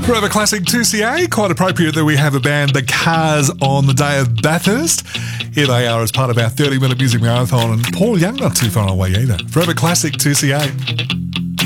Forever Classic 2CA, quite appropriate that we have a band, The Cars, on the day of Bathurst. Here they are as part of our 30-minute music marathon, and Paul Young not too far away either. Forever Classic 2CA.